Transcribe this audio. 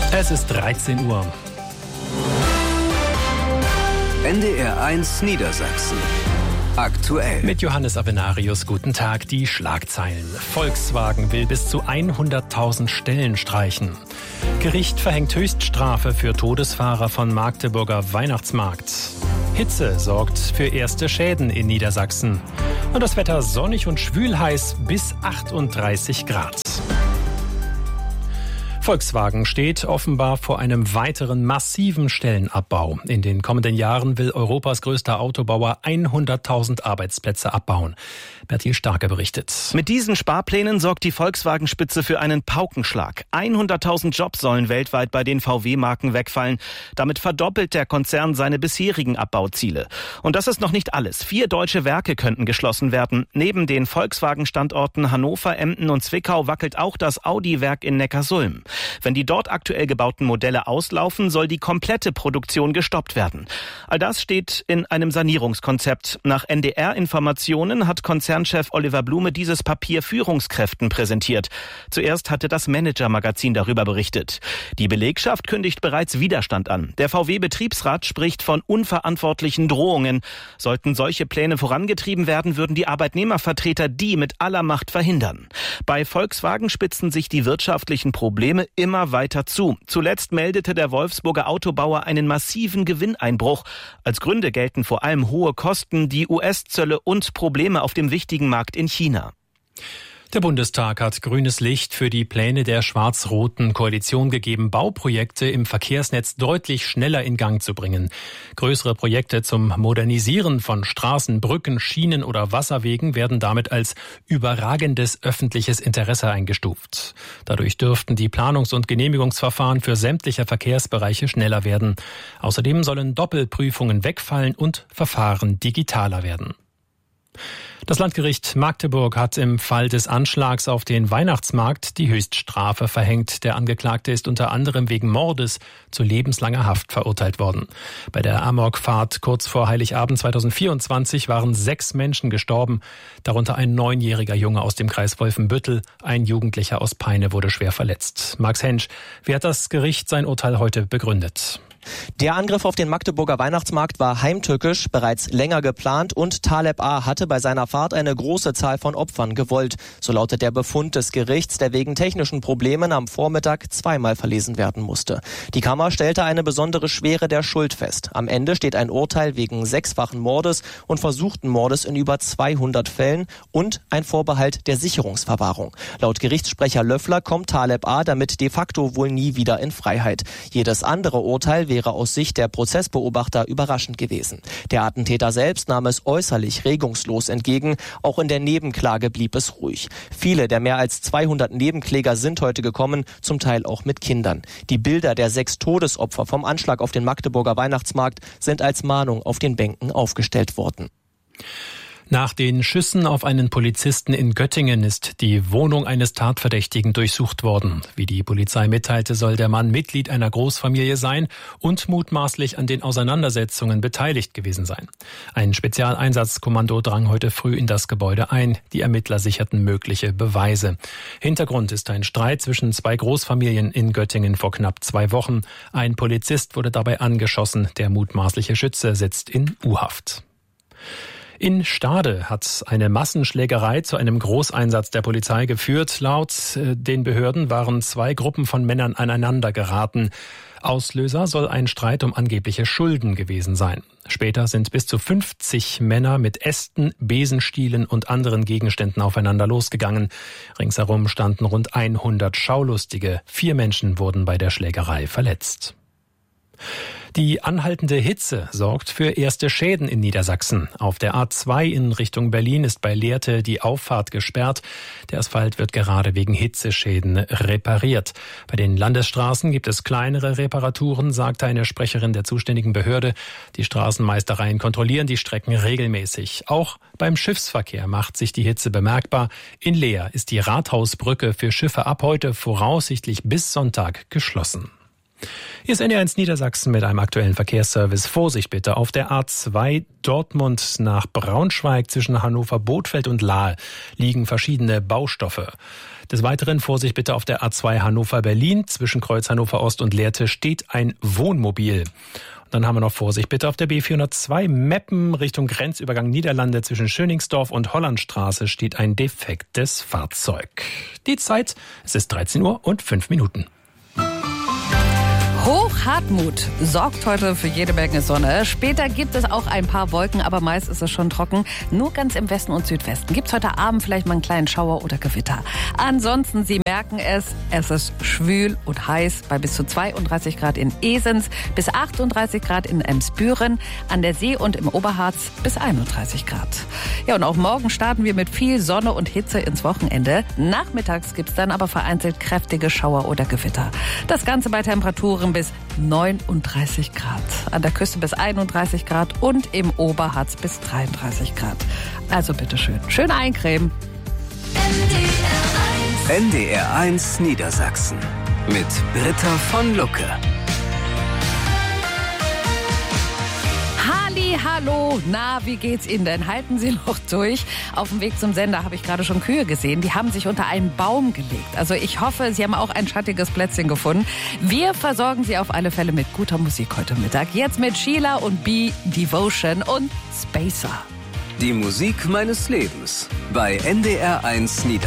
Es ist 13 Uhr. NDR 1 Niedersachsen. Aktuell. Mit Johannes Avenarius, guten Tag, die Schlagzeilen. Volkswagen will bis zu 100.000 Stellen streichen. Gericht verhängt Höchststrafe für Todesfahrer von Magdeburger Weihnachtsmarkt. Hitze sorgt für erste Schäden in Niedersachsen. Und das Wetter sonnig und schwülheiß bis 38 Grad. Volkswagen steht offenbar vor einem weiteren massiven Stellenabbau. In den kommenden Jahren will Europas größter Autobauer 100.000 Arbeitsplätze abbauen. Bertil Starke berichtet. Mit diesen Sparplänen sorgt die Volkswagen-Spitze für einen Paukenschlag. 100.000 Jobs sollen weltweit bei den VW-Marken wegfallen. Damit verdoppelt der Konzern seine bisherigen Abbauziele. Und das ist noch nicht alles. 4 deutsche Werke könnten geschlossen werden. Neben den Volkswagen-Standorten Hannover, Emden und Zwickau wackelt auch das Audi-Werk in Neckarsulm. Wenn die dort aktuell gebauten Modelle auslaufen, soll die komplette Produktion gestoppt werden. All das steht in einem Sanierungskonzept. Nach NDR-Informationen hat Konzernchef Oliver Blume dieses Papier Führungskräften präsentiert. Zuerst hatte das Manager-Magazin darüber berichtet. Die Belegschaft kündigt bereits Widerstand an. Der VW-Betriebsrat spricht von unverantwortlichen Drohungen. Sollten solche Pläne vorangetrieben werden, würden die Arbeitnehmervertreter die mit aller Macht verhindern. Bei Volkswagen spitzen sich die wirtschaftlichen Probleme immer weiter zu. Zuletzt meldete der Wolfsburger Autobauer einen massiven Gewinneinbruch. Als Gründe gelten vor allem hohe Kosten, die US-Zölle und Probleme auf dem wichtigen Markt in China. Der Bundestag hat grünes Licht für die Pläne der schwarz-roten Koalition gegeben, Bauprojekte im Verkehrsnetz deutlich schneller in Gang zu bringen. Größere Projekte zum Modernisieren von Straßen, Brücken, Schienen oder Wasserwegen werden damit als überragendes öffentliches Interesse eingestuft. Dadurch dürften die Planungs- und Genehmigungsverfahren für sämtliche Verkehrsbereiche schneller werden. Außerdem sollen Doppelprüfungen wegfallen und Verfahren digitaler werden. Das Landgericht Magdeburg hat im Fall des Anschlags auf den Weihnachtsmarkt die Höchststrafe verhängt. Der Angeklagte ist unter anderem wegen Mordes zu lebenslanger Haft verurteilt worden. Bei der Amokfahrt kurz vor Heiligabend 2024 waren 6 Menschen gestorben, darunter ein 9-jähriger Junge aus dem Kreis Wolfenbüttel. Ein Jugendlicher aus Peine wurde schwer verletzt. Max Hensch, wie hat das Gericht sein Urteil heute begründet? Der Angriff auf den Magdeburger Weihnachtsmarkt war heimtückisch, bereits länger geplant und Taleb A. hatte bei seiner Fahrt eine große Zahl von Opfern gewollt. So lautet der Befund des Gerichts, der wegen technischen Problemen am Vormittag zweimal verlesen werden musste. Die Kammer stellte eine besondere Schwere der Schuld fest. Am Ende steht ein Urteil wegen 6-fachen Mordes und versuchten Mordes in über 200 Fällen und ein Vorbehalt der Sicherungsverwahrung. Laut Gerichtssprecher Löffler kommt Taleb A. damit de facto wohl nie wieder in Freiheit. Jedes andere Urteil wäre aus Sicht der Prozessbeobachter überraschend gewesen. Der Attentäter selbst nahm es äußerlich regungslos entgegen. Auch in der Nebenklage blieb es ruhig. Viele der mehr als 200 Nebenkläger sind heute gekommen, zum Teil auch mit Kindern. Die Bilder der 6 Todesopfer vom Anschlag auf den Magdeburger Weihnachtsmarkt sind als Mahnung auf den Bänken aufgestellt worden. Nach den Schüssen auf einen Polizisten in Göttingen ist die Wohnung eines Tatverdächtigen durchsucht worden. Wie die Polizei mitteilte, soll der Mann Mitglied einer Großfamilie sein und mutmaßlich an den Auseinandersetzungen beteiligt gewesen sein. Ein Spezialeinsatzkommando drang heute früh in das Gebäude ein. Die Ermittler sicherten mögliche Beweise. Hintergrund ist ein Streit zwischen 2 Großfamilien in Göttingen vor knapp 2 Wochen. Ein Polizist wurde dabei angeschossen. Der mutmaßliche Schütze sitzt in U-Haft. In Stade hat eine Massenschlägerei zu einem Großeinsatz der Polizei geführt. Laut den Behörden waren 2 Gruppen von Männern aneinander geraten. Auslöser soll ein Streit um angebliche Schulden gewesen sein. Später sind bis zu 50 Männer mit Ästen, Besenstielen und anderen Gegenständen aufeinander losgegangen. Ringsherum standen rund 100 Schaulustige. 4 Menschen wurden bei der Schlägerei verletzt. Die anhaltende Hitze sorgt für erste Schäden in Niedersachsen. Auf der A2 in Richtung Berlin ist bei Lehrte die Auffahrt gesperrt. Der Asphalt wird gerade wegen Hitzeschäden repariert. Bei den Landesstraßen gibt es kleinere Reparaturen, sagte eine Sprecherin der zuständigen Behörde. Die Straßenmeistereien kontrollieren die Strecken regelmäßig. Auch beim Schiffsverkehr macht sich die Hitze bemerkbar. In Leer ist die Rathausbrücke für Schiffe ab heute voraussichtlich bis Sonntag geschlossen. Hier ist NDR 1 Niedersachsen mit einem aktuellen Verkehrsservice. Vorsicht bitte auf der A2 Dortmund nach Braunschweig zwischen Hannover-Bothfeld und Lahl liegen verschiedene Baustoffe. Des Weiteren Vorsicht bitte auf der A2 Hannover-Berlin. Zwischen Kreuz Hannover Ost und Lehrte steht ein Wohnmobil. Dann haben wir noch Vorsicht bitte auf der B402 Meppen Richtung Grenzübergang Niederlande. Zwischen Schöningsdorf und Hollandstraße steht ein defektes Fahrzeug. Die Zeit, es ist 13:05 Uhr. Hochhartmut sorgt heute für jede Menge Sonne. Später gibt es auch ein paar Wolken, aber meist ist es schon trocken. Nur ganz im Westen und Südwesten gibt es heute Abend vielleicht mal einen kleinen Schauer oder Gewitter. Ansonsten, Sie merken es ist schwül und heiß bei bis zu 32 Grad in Esens, bis 38 Grad in Emsbüren, an der See und im Oberharz bis 31 Grad. Ja, und auch morgen starten wir mit viel Sonne und Hitze ins Wochenende. Nachmittags gibt es dann aber vereinzelt kräftige Schauer oder Gewitter. Das Ganze bei Temperaturen bis 39 Grad. An der Küste bis 31 Grad und im Oberharz bis 33 Grad. Also bitteschön, schön eincremen. NDR 1 Niedersachsen mit Britta von Lucke. Hallo, na, wie geht's Ihnen denn? Halten Sie noch durch? Auf dem Weg zum Sender habe ich gerade schon Kühe gesehen. Die haben sich unter einen Baum gelegt. Also ich hoffe, Sie haben auch ein schattiges Plätzchen gefunden. Wir versorgen Sie auf alle Fälle mit guter Musik heute Mittag. Jetzt mit Sheila und Be Devotion und Spacer. Die Musik meines Lebens bei NDR 1 Niedersachsen.